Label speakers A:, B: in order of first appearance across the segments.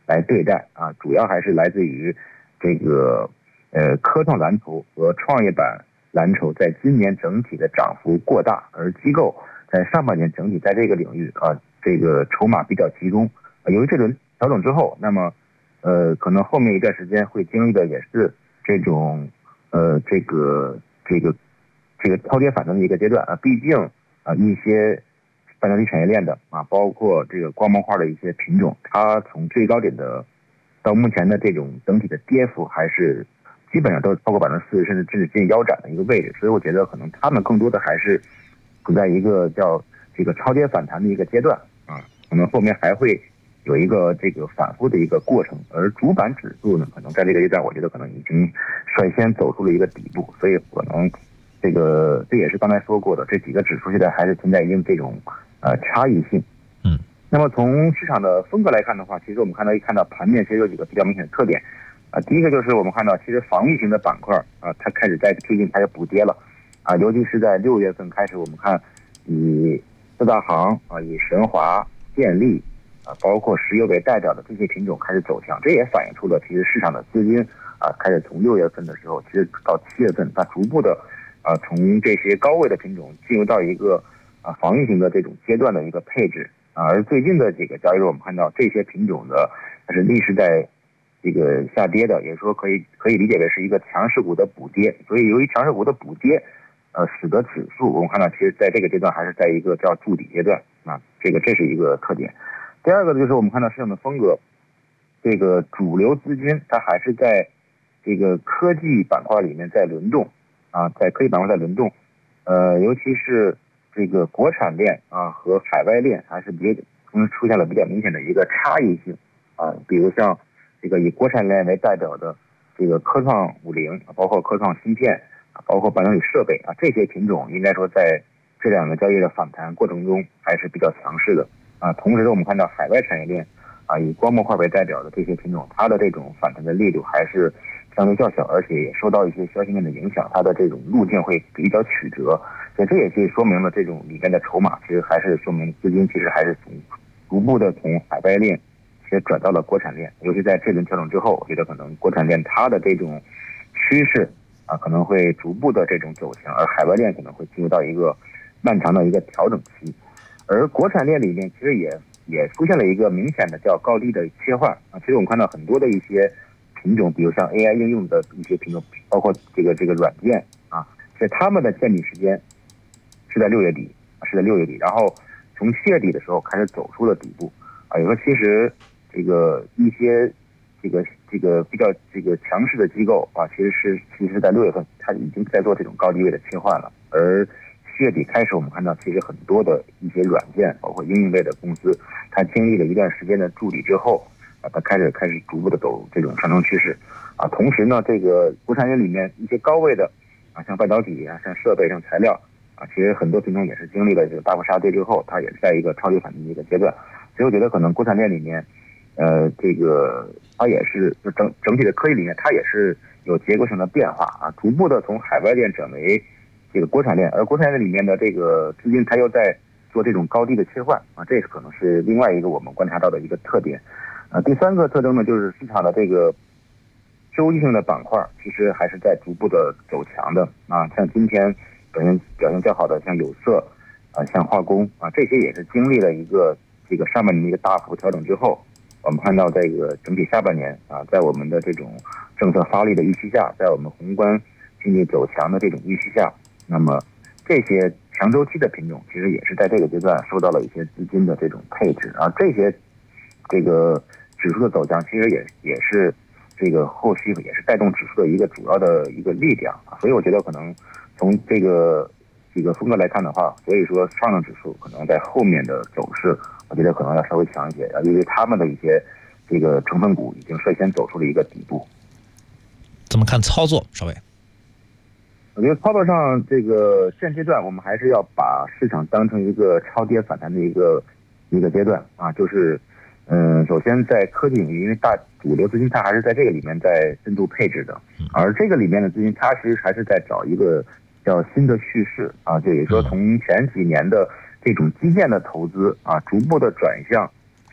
A: 来对待啊，主要还是来自于这个科创蓝筹和创业板蓝筹在今年整体的涨幅过大，而机构在上半年整体在这个领域啊，这个筹码比较集中。由于这轮调整之后，那么可能后面一段时间会经历的也是这种这个超跌反弹的一个阶段啊，毕竟一些半导体产业链的啊，包括这个光模块的一些品种，它从最高点的到目前的这种整体的跌幅还是基本上都超过40%，甚至接近腰斩的一个位置，所以我觉得可能他们更多的还是处在一个叫这个超跌反弹的一个阶段啊，可能后面还会有一个这个反复的一个过程，而主板指数呢，可能在这个阶段，我觉得可能已经率先走出了一个底部，所以可能这也是刚才说过的，这几个指数现在还是存在一定这种差异性。那么从市场的风格来看的话，其实我们看到盘面其实有几个比较明显的特点啊。第一个就是我们看到，其实防御型的板块啊，它开始在最近开始补跌了啊，尤其是在6月份开始，我们看以四大行啊，以神华、建利啊，包括石油为代表的这些品种开始走强，这也反映出了其实市场的资金啊，开始从6月份的时候，其实到7月份，它逐步的从这些高位的品种进入到一个防御型的这种阶段的一个配置啊，而最近的这个交易日，我们看到这些品种的它是逆势在这个下跌的，也就是说可以理解为是一个强势股的补跌，所以由于强势股的补跌，使得指数我们看到其实在这个阶段还是在一个叫筑底阶段啊，这是一个特点。第二个就是我们看到市场的风格，这个主流资金它还是在这个科技板块里面在轮动啊，在科技板块在轮动，尤其是这个国产链啊和海外链还是出现了比较明显的一个差异性啊，比如像这个以国产链为代表的这个科创50，包括科创芯片，包括半导体设备啊，这些品种应该说在这两个交易日的反弹过程中还是比较强势的啊。同时我们看到海外产业链啊，以光模块为代表的这些品种，它的这种反弹的力度还是相对较小，而且也受到一些消息面的影响，它的这种路径会比较曲折，所以这也是说明了这种里面的筹码其实还是说明资金其实还是逐步的从海外链其实转到了国产链，尤其在这轮调整之后，我觉得可能国产链它的这种趋势啊可能会逐步的这种走强，而海外链可能会进入到一个漫长的一个调整期，而国产链里面其实也出现了一个明显的叫高低的切换啊。其实我们看到很多的一些品种，比如像 AI 应用的一些品种，包括这个软件啊，其实他们的见底时间是在6月底，然后从7月底的时候开始走出了底部啊。有时候其实这个一些这个比较强势的机构啊，其实在6月份它已经在做这种高低位的切换了，而7月底开始，我们看到其实很多的一些软件，包括应用类的公司，它经历了一段时间的筑底之后，它开始逐步的走这种上升趋势，啊，同时呢，这个国产业里面一些高位的，啊，像半导体啊，像设备、像材料，啊，其实很多品种也是经历了这个大幅杀跌之后，它也是在一个超级反弹的一个阶段，所以我觉得可能国产链里面，这个它也是整体的科技里面，它也是有结构性的变化啊，逐步的从海外链转为这个国产链，而国产链里面的这个资金它又在做这种高低的切换啊，这可能是另外一个我们观察到的一个特点。第三个特征呢，就是市场的这个周期性的板块其实还是在逐步的走强的啊，像今天表现较好的像有色啊，像化工啊，这些也是经历了一个这个上半年的一个大幅调整之后，我们看到这个整体下半年啊，在我们的这种政策发力的预期下，在我们宏观经济走强的这种预期下，那么这些强周期的品种其实也是在这个阶段受到了一些资金的这种配置啊，这些这个指数的走强其实也是这个后续也是带动指数的一个主要的一个力量啊，所以我觉得可能从这个风格来看的话，所以说上证指数可能在后面的走势，我觉得可能要稍微强一些啊，因为他们的一些这个成分股已经率先走出了一个底部。
B: 怎么看操作？稍微，
A: 我觉得操作上这个现阶段我们还是要把市场当成一个超跌反弹的一个阶段啊，就是首先在科技领域，因为大主流资金它还是在这个里面在深度配置的，而这个里面的资金它其实还是在找一个叫新的叙事啊，就也就是说从前几年的这种基建的投资啊，逐步的转向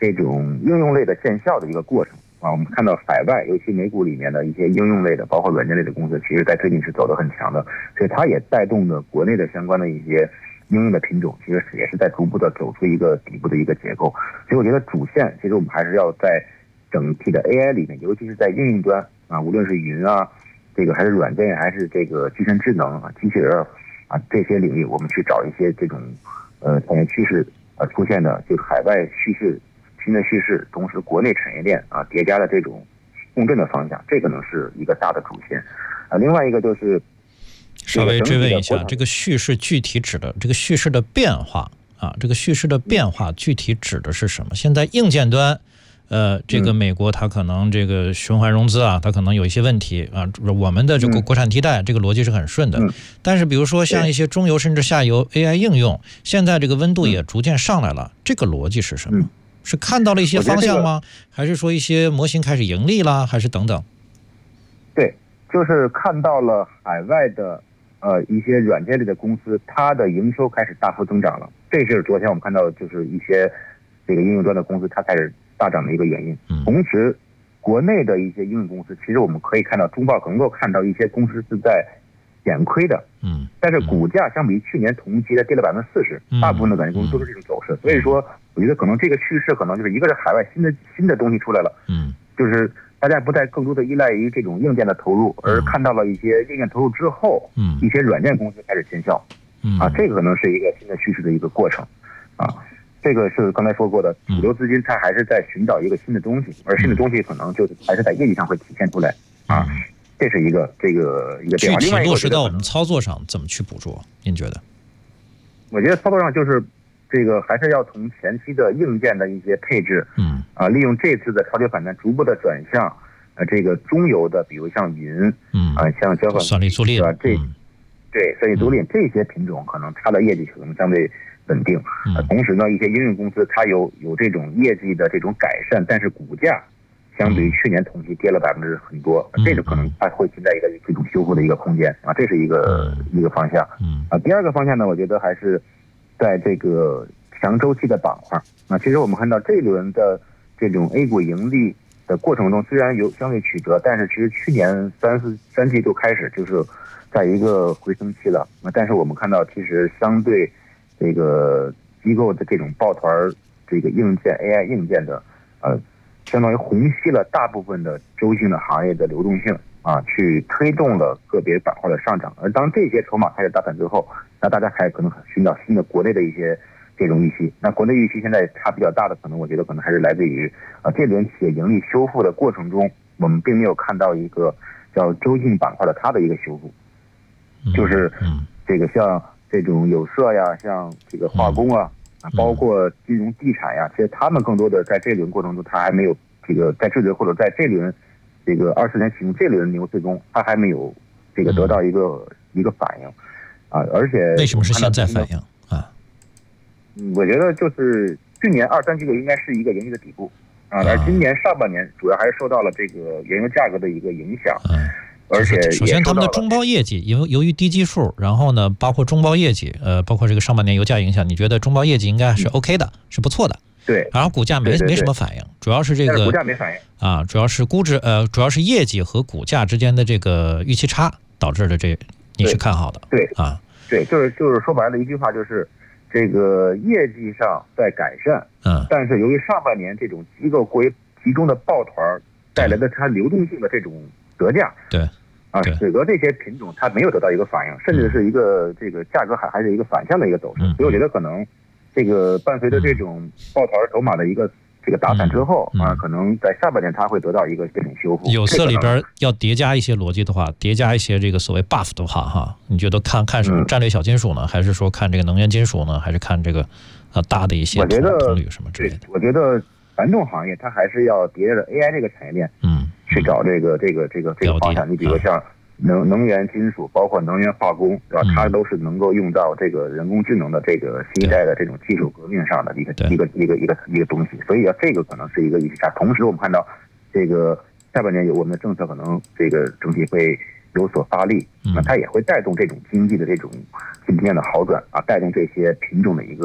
A: 这种应用类的见效的一个过程啊。我们看到海外，尤其美股里面的一些应用类的，包括软件类的公司，其实在最近是走得很强的，所以它也带动了国内的相关的一些应用的品种，其实也是在逐步的走出一个底部的一个结构。所以我觉得主线，其实我们还是要在整体的 AI 里面，尤其是在应用端啊，无论是云啊，这个还是软件，还是这个具身智能啊、机器人啊这些领域，我们去找一些这种产业趋势出现的，就海外叙事、新的叙事，同时国内产业链啊叠加的这种共振的方向，这可能是一个大的主线啊。另外一个就是
B: 稍微追问一下，这个叙事具体指的这个叙事的变化啊，这个叙事的变化具体指的是什么？现在硬件端。这个美国它可能这个循环融资啊，它可能有一些问题啊。我们的这个国产替代这个逻辑是很顺的，但是比如说像一些中游甚至下游 AI 应用，现在这个温度也逐渐上来了，这个逻辑是什么？是看到了一些方向吗？还是说一些模型开始盈利了？还是等等？
A: 对，就是看到了海外的一些软件类的公司，它的营收开始大幅增长了。这是昨天我们看到，就是一些这个应用端的公司它开始大涨的一个原因。同时，国内的一些应用公司，其实我们可以看到，中报能够看到一些公司是在减亏的，但是股价相比去年同期的跌了40%，大部分的软件公司都是这种走势。所以说，我觉得可能这个趋势可能就是一个是海外新的东西出来了，就是大家不再更多的依赖于这种硬件的投入，而看到了一些硬件投入之后，一些软件公司开始见效，这个可能是一个新的趋势的一个过程，啊。这个是刚才说过的，主流资金它还是在寻找一个新的东西，而新的东西可能就是还是在业绩上会体现出来啊，这是一个变化。
B: 具体落实到我们操作上怎么去捕捉？您觉得？
A: 我觉得操作上就是这个还是要从前期的硬件的一些配置，利用这次的超级反弹逐步的转向这个中游的，比如像云，像交换
B: 算力租赁
A: 对算力租赁这些品种，可能它的业绩可能相对稳定，同时呢，一些应用公司它有这种业绩的这种改善，但是股价相比于去年同期跌了很多，这个可能它会存在一个这种修复的一个空间啊，这是一个方向。第二个方向呢，我觉得还是在这个强周期的板块啊。其实我们看到这一轮的这种 A 股盈利的过程中，虽然有相对曲折，但是其实去年三季度开始就是在一个回升期了。但是我们看到，其实相对这个机构的这种抱团这个硬件 AI 硬件的相当于虹吸了大部分的周性的行业的流动性啊，去推动了个别板块的上涨。而当这些筹码开始打散之后，那大家还可能寻找新的国内的一些这种预期。那国内预期现在差比较大的，可能我觉得可能还是来自于这轮企业盈利修复的过程中，我们并没有看到一个叫周性板块的它的一个修复，就是这个像这种有色呀，像这个化工啊，包括金融地产呀，其实他们更多的在这轮过程中，他还没有这个在这轮或者在这轮这个24年启动这轮牛市中，他还没有这个得到一个反应啊。而且
B: 为什么是现在反应啊？
A: 我觉得就是去年2、3季度应该是一个盈利的底部啊，而今年上半年主要还是受到了这个原油价格的一个影响。而且
B: 首先他们的中包业绩由于低基数，然后呢，包括中包业绩，包括这个上半年油价影响，你觉得中包业绩应该是 OK 的，是不错的。
A: 对。
B: 然后股价没什么反应，主要是这个
A: 股价没反应
B: 啊，主要是估值主要是业绩和股价之间的这个预期差导致的你是看好的。
A: 对
B: 啊，
A: 对，就是说白了一句话，就是这个业绩上在改善，但是由于上半年这种机构过于集中的抱团带来的它流动性的这种折价，
B: 对。
A: 使得这些品种它没有得到一个反应，甚至是一个这个价格还是一个反向的一个走势。所以我觉得可能这个伴随着这种抱团筹码的一个这个打散之后可能在下半年它会得到一个这种修复。
B: 有色里边要叠加一些逻辑的话，叠加一些这个所谓 buff 的话哈，你觉得看什么战略小金属呢，还是说看这个能源金属呢，还是看这个大的一些铜铝什么之类的？
A: 我觉得传统行业它还是要叠着 AI 这个产业链，去找这个方向。你比如像能源金属，包括能源化工，对吧？它都是能够用到这个人工智能的这个新一代的这种技术革命上的一个东西。所以这个可能是一个预期差。同时我们看到这个下半年我们的政策可能这个整体会有所发力，那它也会带动这种经济的这种今天的好转啊，带动这些品种的一个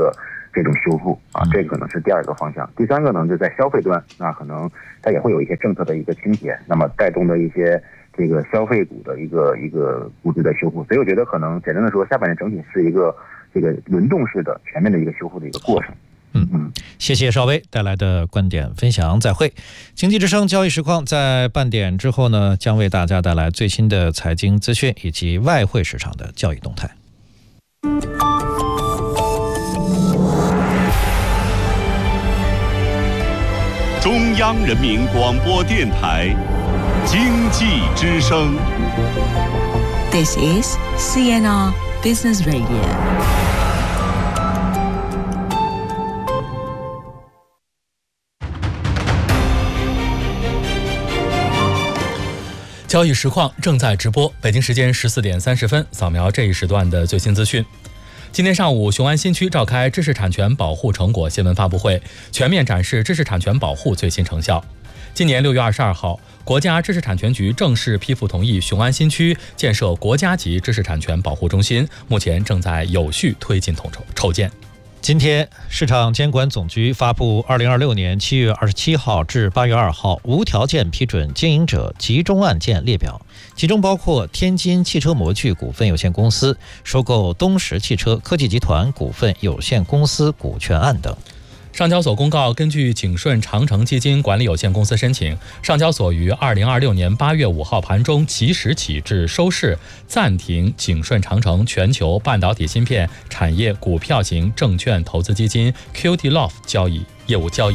A: 这种修复啊，这个可能是第二个方向。第三个呢，就在消费端，那可能它也会有一些政策的一个倾斜，那么带动的一些这个消费股的一个估值的修复。所以我觉得可能简单的说，下半年整体是一个这个轮动式的全面的一个修复的一个过程。
B: 谢谢邵薇带来的观点分享，再会。经济之声交易实况在半点之后呢，将为大家带来最新的财经资讯以及外汇市场的交易动态。
C: 中央人民广播电台经济之声。
D: This is CNR Business Radio。
E: 交易实况正在直播，北京时间14点30分，扫描这一时段的最新资讯。今天上午，雄安新区召开知识产权保护成果新闻发布会，全面展示知识产权保护最新成效。今年6月22号，国家知识产权局正式批复同意雄安新区建设国家级知识产权保护中心，目前正在有序推进筹建。
B: 今天，市场监管总局发布2026年7月27号至8月2号无条件批准经营者集中案件列表，其中包括天津汽车模具股份有限公司收购东石汽车科技集团股份有限公司股权案等。
E: 上交所公告，根据景顺长城基金管理有限公司申请，上交所于2026年8月5号盘中0时起至收市暂停景顺长城全球半导体芯片产业股票型证券投资基金 QT-LOF 业务交易。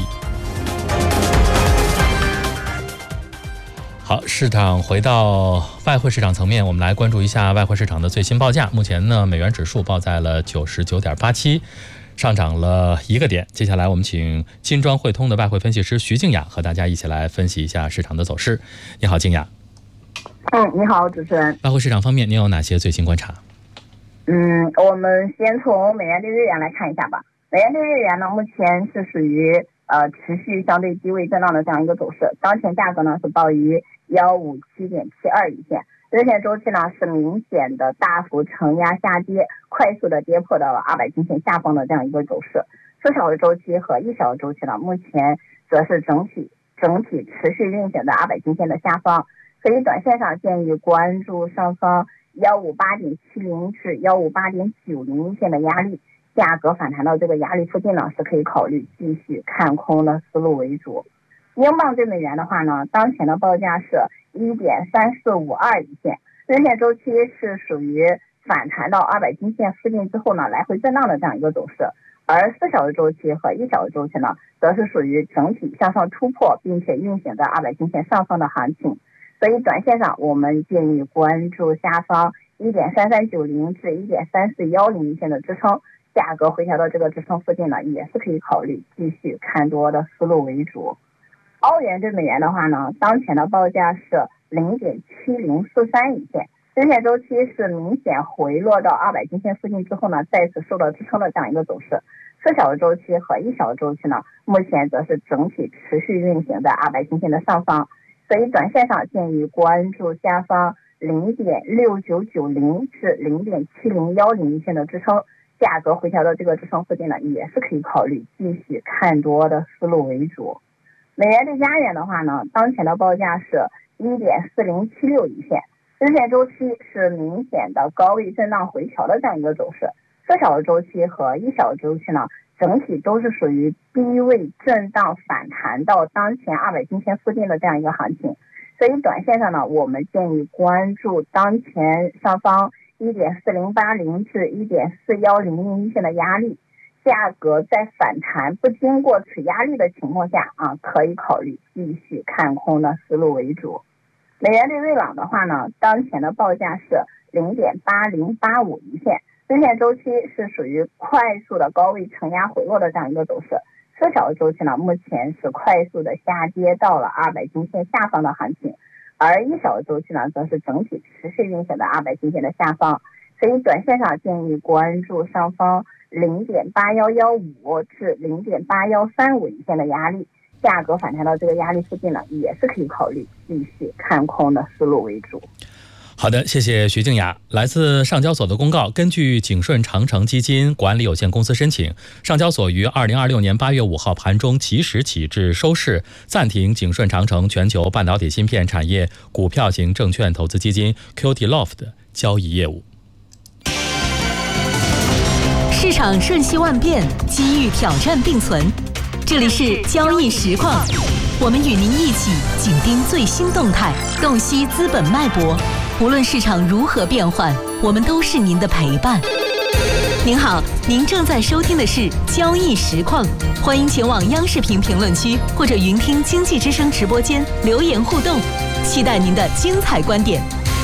E: 好，市场回到外汇市场层面，我们来关注一下外汇市场的最新报价。目前呢，美元指数报在了99.87。上涨了1个点。接下来我们请金砖汇通的外汇分析师徐静雅和大家一起来分析一下市场的走势。你好，静雅。
F: 你好，主持人。
E: 外汇市场方面，您有哪些最新观察？
F: 我们先从美元对日元来看一下吧。美元对日元呢，目前是属于持续相对低位震荡的这样一个走势。当前价格呢是报于157.72一线。日线周期呢是明显的大幅承压下跌，快速的跌破到了200均线下方的这样一个走势。4小时周期和1小时周期呢，目前则是整体持续运行在200均线的下方，所以短线上建议关注上方158.70至158.90一线的压力，价格反弹到这个压力附近呢，是可以考虑继续看空的思路为主。英镑对美元的话呢，当前的报价是1.3452一线，日线周期是属于反弹到200均线附近之后呢，来回震荡的这样一个走势，而4小时周期和1小时周期呢，则是属于整体向上突破，并且运行在200均线上方的行情。所以短线上我们建议关注下方1.3390至1.3410一线的支撑，价格回调到这个支撑附近呢，也是可以考虑继续看多的思路为主。澳元对美元的话呢，当前的报价是0.7043一线，日线周期是明显回落到200均线附近之后呢，再次受到支撑的这样一个走势。4小时周期和1小时周期呢，目前则是整体持续运行在200均线的上方，所以短线上建议关注下方0.6990至0.7010一线的支撑，价格回调到这个支撑附近呢，也是可以考虑继续看多的思路为主。美元对加元的话呢，当前的报价是1.4076一线，日线周期是明显的高位震荡回调的这样一个走势。4小时周期和1小时周期呢，整体都是属于低位震荡反弹到当前200均线附近的这样一个行情。所以短线上呢，我们建议关注当前上方1.4080至1.4100一线的压力，价格在反弹不经过此压力的情况下可以考虑继续看空的思路为主。美元对瑞郎的话呢，当前的报价是0.8085一线，日线周期是属于快速的高位承压回落的这样一个走势。4小时周期呢，目前是快速的下跌到了200均线下方的行情，而1小时周期呢，则是整体持续运行在200均线的下方。所以短线上建议关注上方0.8115至0.8135一线的压力，价格反弹到这个压力附近呢，也是可以考虑继续看空的思路为主。
E: 好的，谢谢徐静雅。来自上交所的公告，根据景顺长城基金管理有限公司申请，上交所于2026年8月5号盘中0时起至收市暂停景顺长城全球半导体芯片产业股票型证券投资基金 QT Loft 的交易业务。
D: 市场瞬息万变，机遇挑战并存。这里是交易实况，我们与您一起紧盯最新动态，洞悉资本脉搏。无论市场如何变换，我们都是您的陪伴。您好，您正在收听的是交易实况，欢迎前往央视频评论区或者云听经济之声直播间留言互动，期待您的精彩观点。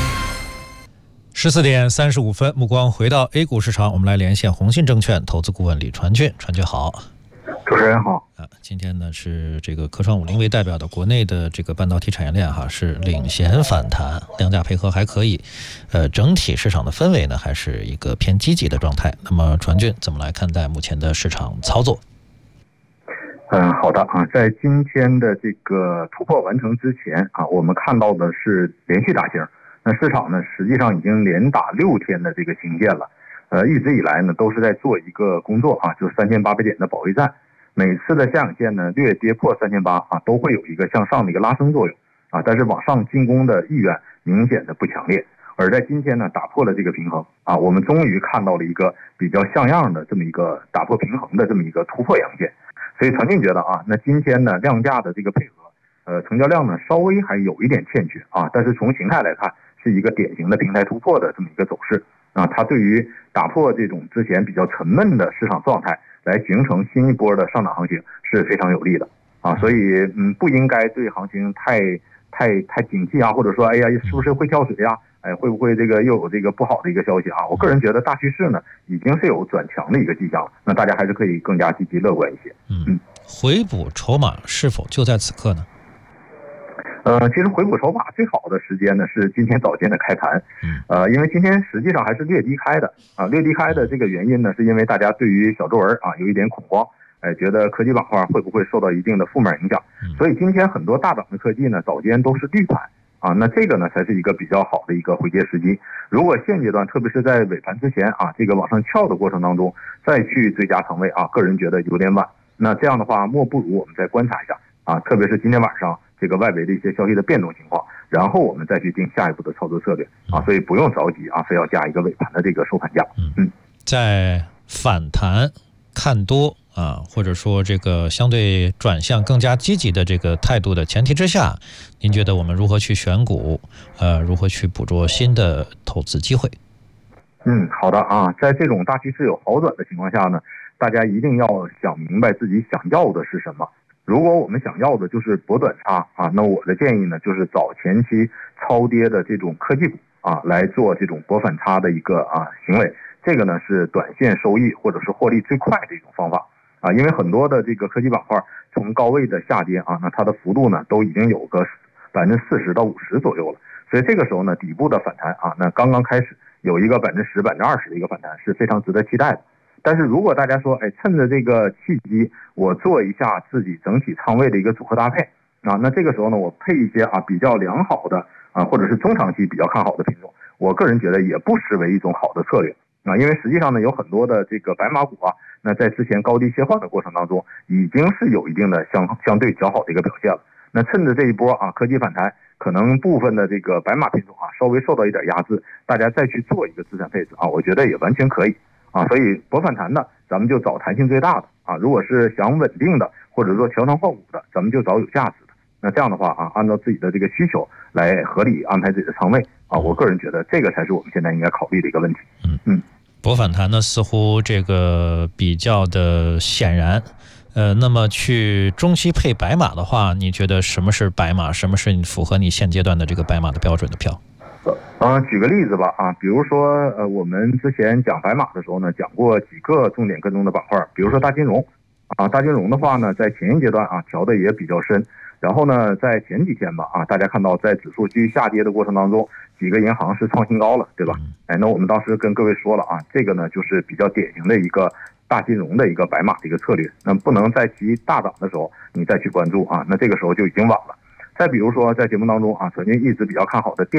B: 14点35分，目光回到 A 股市场，我们来连线鸿信证券投资顾问李传俊。传俊好。
A: 主持人好。
B: 今天呢是这个科创50为代表的国内的这个半导体产业链是领衔反弹，量价配合还可以，整体市场的氛围呢还是一个偏积极的状态。那么传俊怎么来看待目前的市场操作？
A: 好的在今天的这个突破完成之前我们看到的是连续打星，那市场呢实际上已经连打6天的这个星线了，一直以来呢都是在做一个工作就是3800点的保卫战。每次的下影线呢略跌破3800都会有一个向上的一个拉升作用但是往上进攻的意愿明显的不强烈。而在今天呢打破了这个平衡我们终于看到了一个比较像样的这么一个打破平衡的这么一个突破阳线。所以传俊觉得那今天呢量价的这个配合成交量呢稍微还有一点欠缺但是从形态来看是一个典型的平台突破的这么一个走势它对于打破这种之前比较沉闷的市场状态来形成新一波的上涨行情是非常有利的所以不应该对行情太警惕或者说哎呀是不是会跳水会不会这个又有这个不好的一个消息我个人觉得大趋势呢已经是有转强的一个迹象了，那大家还是可以更加积极乐观一些。
B: 回补筹码是否就在此刻呢？
A: 其实回补筹码最好的时间呢是今天早间的开盘，因为今天实际上还是略低开的略低开的这个原因呢是因为大家对于小皱纹有一点恐慌，觉得科技板块会不会受到一定的负面影响，所以今天很多大涨的科技呢早间都是绿盘那这个呢才是一个比较好的一个回跌时机。如果现阶段特别是在尾盘之前这个往上翘的过程当中再去追加仓位个人觉得有点晚。那这样的话莫不如我们再观察一下特别是今天晚上这个外围的一些消息的变动情况，然后我们再去定下一步的操作策略所以不用着急非要加一个尾盘的这个收盘价。
B: 在反弹看多或者说这个相对转向更加积极的这个态度的前提之下，您觉得我们如何去选股如何去捕捉新的投资机会？
A: 好的在这种大趋势有好转的情况下呢，大家一定要想明白自己想要的是什么。如果我们想要的就是博短差那我的建议呢就是找前期超跌的这种科技股来做这种博反差的一个行为，这个呢是短线收益或者是获利最快的一种方法因为很多的这个科技板块从高位的下跌那它的幅度呢都已经有个40%到50%左右了，所以这个时候呢底部的反弹那刚刚开始有一个10%、20%的一个反弹是非常值得期待的。但是如果大家说趁着这个契机我做一下自己整体仓位的一个组合搭配那这个时候呢我配一些比较良好的或者是中长期比较看好的品种，我个人觉得也不失为一种好的策略因为实际上呢有很多的这个白马股那在之前高低切换的过程当中已经是有一定的相对较好的一个表现了。那趁着这一波科技反弹，可能部分的这个白马品种稍微受到一点压制，大家再去做一个资产配置我觉得也完全可以所以博反弹的咱们就找弹性最大的如果是想稳定的或者说调仓换股的，咱们就找有价值的。那这样的话按照自己的这个需求来合理安排自己的仓位我个人觉得这个才是我们现在应该考虑的一个问题。
B: 博反弹呢似乎这个比较的显然那么去中期配白马的话，你觉得什么是白马，什么是符合你现阶段的这个白马的标准的票？
A: 举个例子吧比如说我们之前讲白马的时候呢讲过几个重点跟踪的板块，比如说大金融大金融的话呢在前一阶段调的也比较深，然后呢在前几天吧大家看到在指数继续下跌的过程当中几个银行是创新高了，对吧？那我们当时跟各位说了这个呢就是比较典型的一个大金融的一个白马的一个策略，那不能在其大涨的时候你再去关注那这个时候就已经晚了。再比如说在节目当中传俊一直比较看好的电力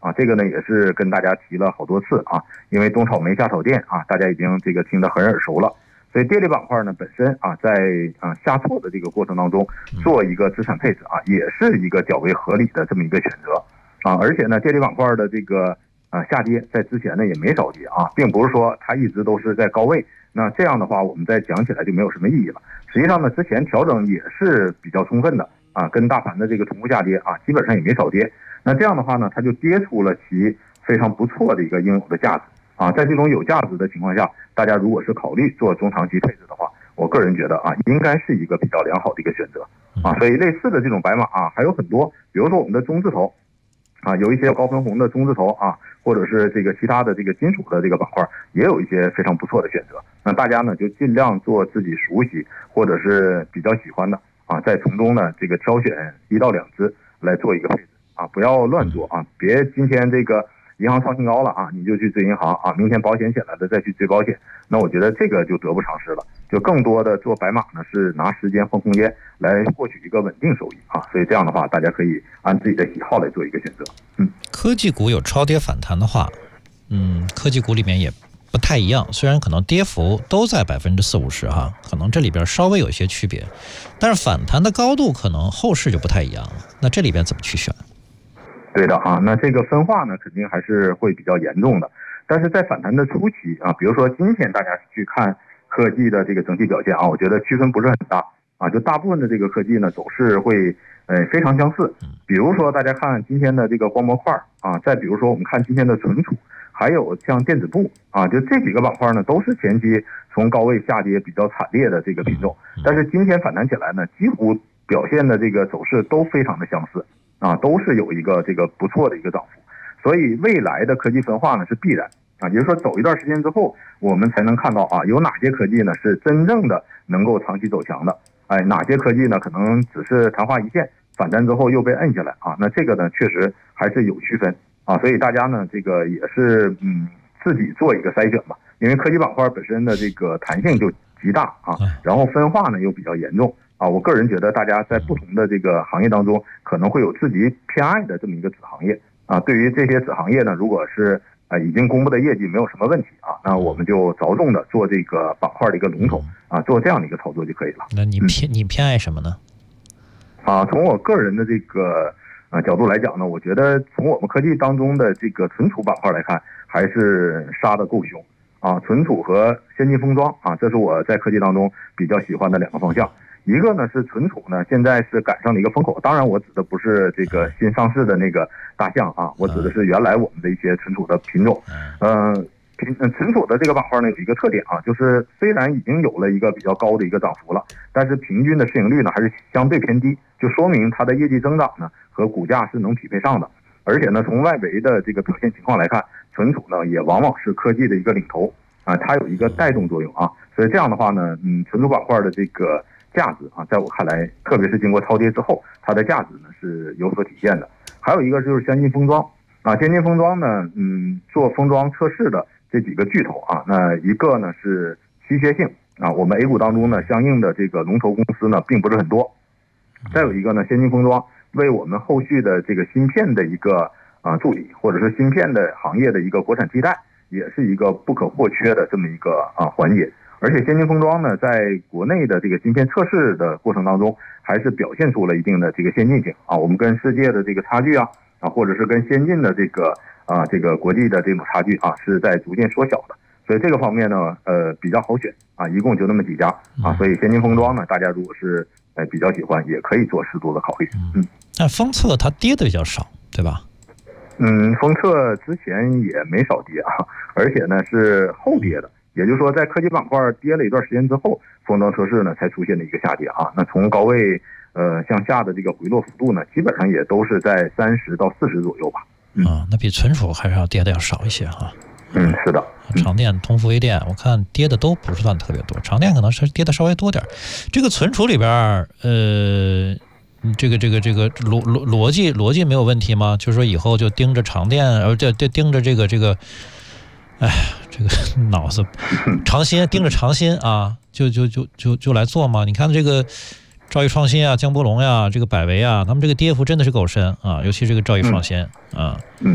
A: 啊，这个呢也是跟大家提了好多次啊，因为冬炒煤夏炒电啊，大家已经这个听得很耳熟了。所以跌力板块呢本身啊，在下挫的这个过程当中，做一个资产配置啊，也是一个较为合理的这么一个选择啊。而且呢，跌力板块的这个下跌，在之前呢也没少跌啊，并不是说它一直都是在高位。那这样的话，我们再讲起来就没有什么意义了。实际上呢，之前调整也是比较充分的啊，跟大盘的这个同步下跌啊，基本上也没少跌。那这样的话呢，它就跌出了其非常不错的一个应有的价值啊。在这种有价值的情况下，大家如果是考虑做中长期配置的话，我个人觉得啊，应该是一个比较良好的一个选择啊。所以类似的这种白马啊，还有很多，比如说我们的中字头啊，有一些高分红的中字头啊，或者是这个其他的这个金属的这个板块，也有一些非常不错的选择。那大家呢就尽量做自己熟悉或者是比较喜欢的啊，再从中呢这个挑选1到2只来做一个配置啊，不要乱做啊，别今天这个银行创新高了啊，你就去追银行啊，明天保险起来了再去追保险，那我觉得这个就得不偿失了。就更多的做白马呢，是拿时间换空间来获取一个稳定收益啊，所以这样的话，大家可以按自己的喜好来做一个选择。
B: 科技股有超跌反弹的话，科技股里面也不太一样，虽然可能跌幅都在40%-50%哈，可能这里边稍微有一些区别，但是反弹的高度可能后市就不太一样了。那这里边怎么去选？
A: 对的啊，那这个分化呢，肯定还是会比较严重的。但是在反弹的初期啊，比如说今天大家去看科技的这个整体表现啊，我觉得区分不是很大啊，就大部分的这个科技呢走势会非常相似。比如说大家看今天的这个光模块啊，再比如说我们看今天的存储，还有像电子布啊，就这几个板块呢都是前期从高位下跌比较惨烈的这个品种，但是今天反弹起来呢，几乎表现的这个走势都非常的相似啊，都是有一个这个不错的一个涨幅。所以未来的科技分化呢是必然啊，也就是说走一段时间之后，我们才能看到啊，有哪些科技呢是真正的能够长期走强的，哪些科技呢可能只是昙花一现，反弹之后又被摁下来啊，那这个呢确实还是有区分啊，所以大家呢这个也是自己做一个筛选吧，因为科技板块本身的这个弹性就极大啊，然后分化呢又比较严重啊，我个人觉得大家在不同的这个行业当中可能会有自己偏爱的这么一个子行业啊，对于这些子行业呢，如果是已经公布的业绩没有什么问题啊，那我们就着重的做这个板块的一个龙头啊，做这样的一个操作就可以了。
B: 那你偏爱什么呢？
A: 从我个人的这个角度来讲呢，我觉得从我们科技当中的这个存储板块来看，还是杀得够凶啊。存储和先进封装啊，这是我在科技当中比较喜欢的2个方向。一个呢是存储呢，现在是赶上了一个风口，当然我指的不是这个新上市的那个大象啊，我指的是原来我们的一些存储的品种。存储的这个板块呢有一个特点啊，就是虽然已经有了一个比较高的一个涨幅了，但是平均的市盈率呢还是相对偏低，就说明它的业绩增长呢和股价是能匹配上的。而且呢，从外围的这个表现情况来看，存储呢也往往是科技的一个领头啊，它有一个带动作用啊，所以这样的话呢，存储板块的这个价值啊，在我看来，特别是经过超跌之后，它的价值呢是有所体现的。还有一个就是先进封装啊，先进封装呢，做封装测试的这几个巨头啊，那一个呢是稀缺性啊，我们 A 股当中呢相应的这个龙头公司呢并不是很多。再有一个呢，先进封装为我们后续的这个芯片的一个助理，或者是芯片的行业的一个国产替代，也是一个不可或缺的这么一个环节。而且先进封装呢，在国内的这个芯片测试的过程当中，还是表现出了一定的这个先进性啊。我们跟世界的这个差距啊，或者是跟先进的这个国际的这种差距啊，是在逐渐缩小的。所以这个方面呢，比较好选啊，一共就那么几家啊。所以先进封装呢，大家如果是比较喜欢，也可以做适度的考虑。
B: 但封测它跌的比较少，对吧？
A: 封测之前也没少跌啊，而且呢是后跌的。也就是说，在科技板块跌了一段时间之后，封装测试呢才出现了一个下跌啊。那从高位向下的这个回落幅度呢，基本上也都是在30到40左右吧。
B: 那比存储还是要跌的要少一些哈。
A: 是的。
B: 长电、通富微电，我看跌的都不是算特别多，长电可能是跌的稍微多点。这个存储里边，这个逻辑没有问题吗？就是说以后就盯着长电，就盯着这个。哎呀，这个脑子长新盯着长新啊，就来做嘛。你看这个兆易创新啊、江波龙呀、这个百维啊，他们这个跌幅真的是够深啊，尤其这个兆易创新啊。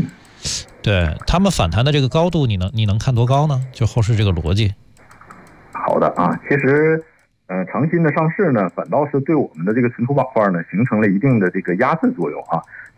B: 对他们反弹的这个高度，你能看多高呢？就后市这个逻辑。
A: 好的啊，其实长鑫的上市呢，反倒是对我们的这个存储板块呢形成了一定的这个压制作用啊。